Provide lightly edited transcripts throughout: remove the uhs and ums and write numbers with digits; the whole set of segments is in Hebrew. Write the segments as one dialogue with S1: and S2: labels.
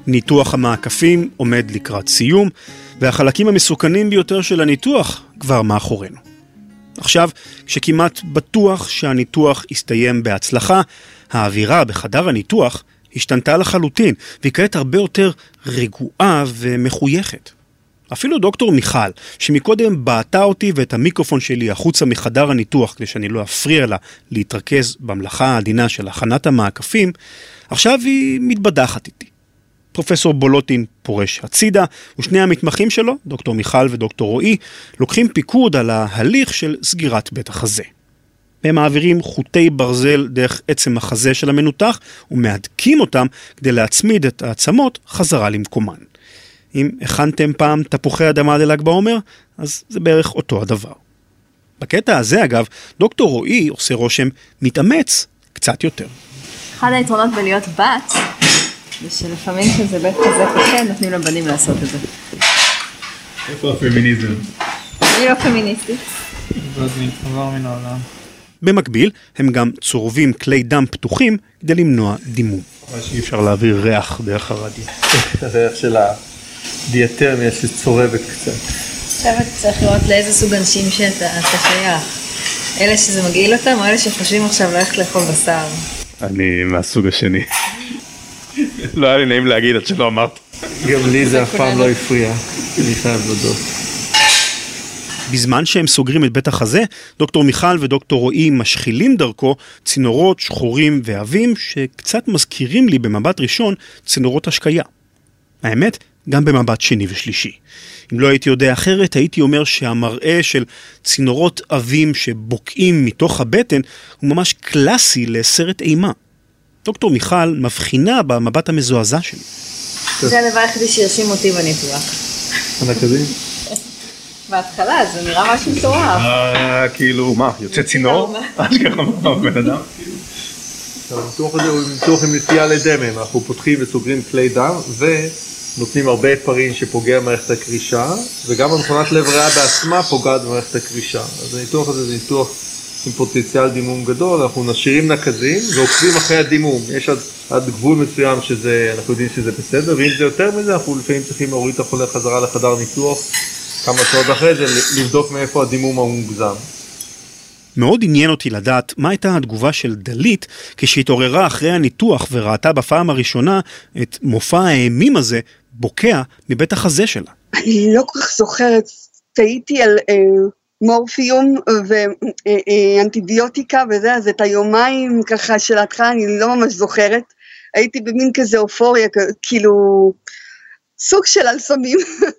S1: ניתוח המעקפים עומד לקראת סיום, והחלקים המסוכנים ביותר של הניתוח כבר מאחורינו. עכשיו, כשכמעט בטוח שהניתוח יסתיים בהצלחה, האווירה בחדר הניתוח השתנתה לחלוטין, והיא כעת הרבה יותר רגועה ומחויכת. אפילו דוקטור מיכל, שמקודם בעטה אותי ואת המיקרופון שלי החוצה מחדר הניתוח, כדי שאני לא אפריע לה להתרכז במלאכה העדינה של הכנת המעקפים, עכשיו היא מתבדחת איתי. פרופסור בולוטין פורש הצידה, ושני המתמחים שלו, דוקטור מיכל ודוקטור רועי, לוקחים פיקוד על ההליך של סגירת בית החזה. הם מעבירים חוטי ברזל דרך עצם החזה של המנותח, ומהדקים אותם כדי להצמיד את העצמות חזרה למקומן. אם הכנתם פעם תפוחי אדמה לל"ג בעומר, אז זה בערך אותו הדבר. בקטע הזה, אגב, דוקטור רועי עושה רושם מתאמץ קצת יותר.
S2: אחד היתרונות בלהיות בת, זה שלפעמים כזה בית כזה פוחד, נותנים לבנים לעשות את זה.
S3: איפה הפמיניזם?
S2: אני לא פמיניסטית.
S3: זאת עבר מן העולם.
S1: במקביל, הם גם צורבים כלי דם פתוחים כדי למנוע דימום.
S3: אבל שאי אפשר להעביר ריח דרך הרדיו. הריח של הדיאטרמיה שצורבת קצת.
S2: עכשיו אתה צריך לראות לאיזה סוג אנשים שאתה שייך. אלה שזה מגעיל אותם, או אלה שחושבים עכשיו ללכת לאכול בשר?
S3: אני מהסוג השני. לא היה לי נעים להגיד עד שלא אמרת. גם לי זה אף פעם לא הפריע. אני חייב להודות.
S1: בזמן שהם סוגרים את בית החזה, דוקטור מיכל ודוקטור רועי משחילים דרכו צינורות שחורים ועבים שקצת מזכירים לי במבט ראשון צינורות השקיה. האמת, גם במבט שני ושלישי. אם לא הייתי יודע אחרת, הייתי אומר שהמראה של צינורות עבים שבוקעים מתוך הבטן הוא ממש קלאסי לסרט אימה. דוקטור מיכל מבחינה במבט המזועזע שלי.
S2: זה הדבר היחידי שירשים אותי בניתוח.
S3: הנקדים?
S2: בהתחלה זה נראה משהו מטורף.
S3: כאילו, מה, יוצא צינור? אשכרה מה, בן אדם? הניתוח הזה הוא ניתוח עם נטייה לדמם. אנחנו פותחים וסוגרים כלי דם ונותנים הרבה פרין שפוגע במערכת הקרישה, וגם המכונת לב ריאה בעצמה פוגעת במערכת הקרישה. אז הניתוח הזה זה ניתוח עם פוטנציאל דימום גדול. אנחנו נשאירים נקזים ועוקבים אחרי הדימום. יש עד גבול מסוים אנחנו יודעים שזה בסדר, ואם זה יותר מזה, אנחנו לפעמים צריכים להוריד את החולה חזרה לחדר ניתוח כמה שעות אחרי זה, לבדוק מאיפה הדימום המוגזם.
S1: מאוד עניין אותי לדעת מה הייתה התגובה של דלית כשהתעוררה אחרי הניתוח וראתה בפעם הראשונה את מופע האימים הזה בוקע מבית החזה שלה.
S4: אני לא כל כך זוכרת, טעיתי על מורפיום ואנטיביוטיקה וזה, אז את היומיים ככה של ההתחלה אני לא ממש זוכרת. הייתי במין כזה אופוריה, כאילו סוג של אלסמים.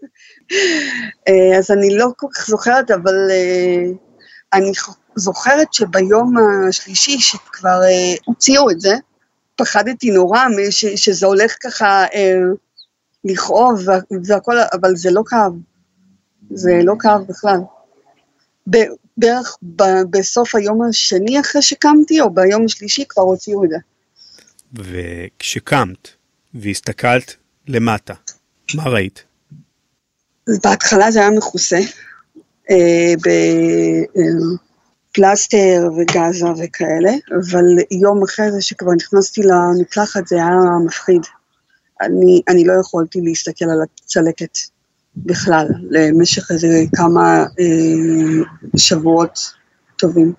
S4: אז אני לא כל כך זוכרת, אבל אני זוכרת שביום השלישי שכבר הוציאו את זה, פחדתי נורא שזה הולך ככה לכאוב והכל, אבל זה לא כאב. זה לא כאב בכלל. בערך בסוף היום השני אחרי שקמתי, או ביום השלישי כבר הוציאו את זה.
S1: וכשקמת והסתכלת למטה, מה ראית?
S4: בהתחלה זה היה מכוסה, בפלסטר וגזה וכאלה, אבל יום אחרי זה שכבר נכנסתי למקלחת זה היה מפחיד. אני לא יכולתי להסתכל על הצלקת בכלל, למשך איזה כמה שבועות טובים.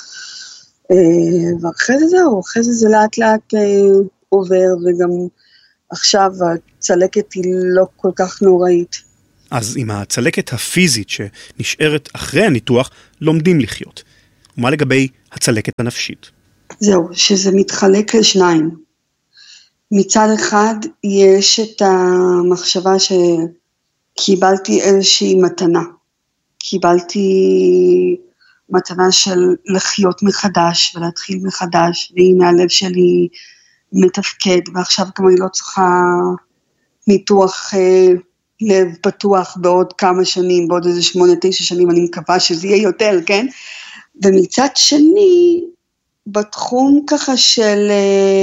S4: ואחרי זה זהו, אחרי זה לאט לאט עובר, וגם עכשיו הצלקת היא לא כל כך נוראית.
S1: אז עם הצלקת הפיזית שנשארת אחרי הניתוח, לומדים לחיות. ומה לגבי הצלקת הנפשית?
S4: זהו, שזה מתחלק לשניים. מצד אחד יש את המחשבה שקיבלתי איזושהי מתנה. קיבלתי מתנה של לחיות מחדש ולהתחיל מחדש, והנה הלב שלי מתפקד, ועכשיו גם אני לא צריכה ניתוח לב פתוח בעוד כמה שנים, בעוד איזה 8-9 שנים, אני מקווה שזה יהיה יותר, כן? ומצד שני, בתחום ככה של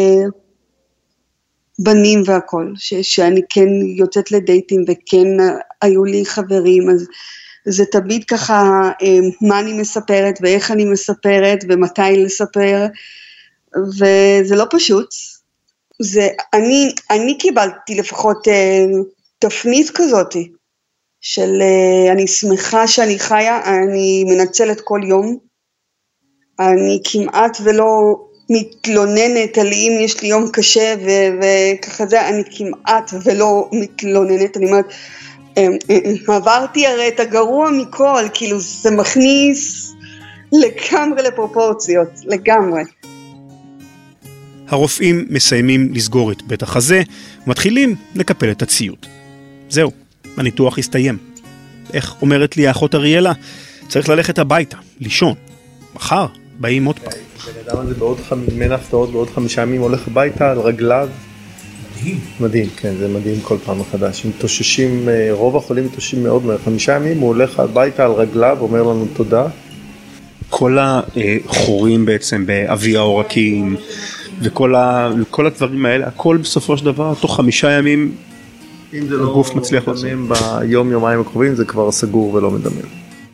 S4: בנים והכל, שאני כן יוצאת לדייטים, וכן היו לי חברים, אז זה תמיד ככה, מה אני מספרת, ואיך אני מספרת, ומתי לספר, וזה לא פשוט, אני קיבלתי לפחות תפנית כזאת, של אני שמחה שאני חיה, אני מנצלת כל יום, אני כמעט ולא מתלוננת על אם יש לי יום קשה וככה זה, אני כמעט ולא מתלוננת, אני אומרת, עברתי הרי את הגרוע מכל, כאילו זה מכניס לגמרי לפרופורציות, לגמרי.
S1: הרופאים מסיימים לסגור את בית החזה ומתחילים לקפל את הציוד. זהו, הניתוח הסתיים. איך אומרת לי האחות אריאלה? צריך ללכת הביתה, לישון. מחר באים עוד פעם.
S3: בן אדם הזה בין הפתעות בעוד 5 ימים הולך הביתה על רגליו. מדהים. מדהים, כן, זה מדהים כל פעם מחדש. מתאוששים, רוב החולים מתאוששים מאוד מהר. 5 ימים הוא הולך הביתה על רגליו, אומר לנו תודה.
S1: כל החורים בעצם באבי העורקים וכל הדברים האלה, הכל בסופו של דבר, תוך 5 ימים
S3: אם זה הגוף לא מצליח מדמם ביום-יומיים הקרובים, זה כבר סגור ולא מדמם.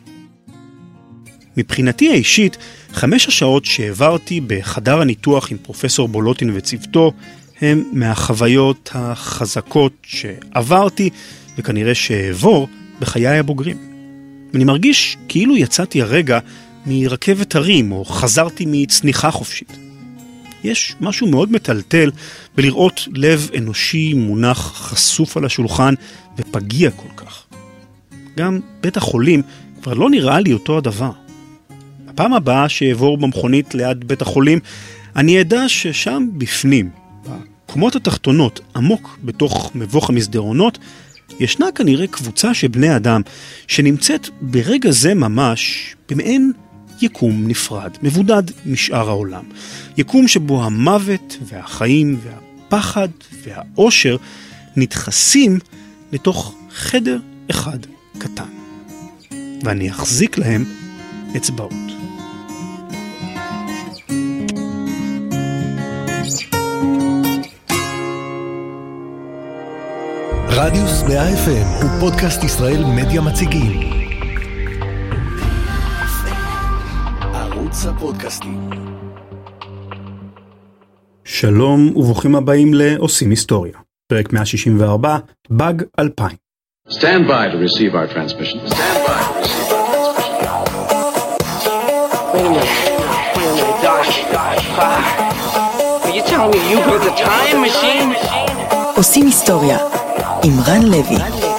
S1: מבחינתי האישית, 5 השעות שהעברתי בחדר הניתוח עם פרופסור בולוטין וצוותו, הם מהחוויות החזקות שעברתי, וכנראה שעבור בחיי הבוגרים. אני מרגיש כאילו יצאתי הרגע מרכבת הרים, או חזרתי מצניחה חופשית. יש משהו מאוד מטלטל בלראות לב אנושי מונח חשוף על השולחן ופגיע כל כך. גם בית החולים כבר לא נראה לי אותו הדבר. הפעם הבאה שאעבור במכונית ליד בית החולים, אני אדע ששם בפנים, בקומות התחתונות, עמוק בתוך מבוך המסדרונות, ישנה כנראה קבוצה של בני אדם שנמצאת ברגע זה ממש במעין יקום נפרד, מבודד משאר העולם. יקום שבו המוות והחיים והפחד והאושר נדחסים לתוך חדר אחד קטן. ואני אחזיק להם אצבעות.
S5: רדיוס 100 FM הוא פודקאסט ישראל מדיה מציגים. ערוץ הפודקאסטים.
S1: שלום וברוכים הבאים לעושים היסטוריה. פרק 164, באג 2000.
S6: Stand by to receive our transmission. Stand by to receive our transmission.
S7: Wait a minute, Doc. Are you telling me you built a time machine?
S8: עושים היסטוריה עם רן לוי.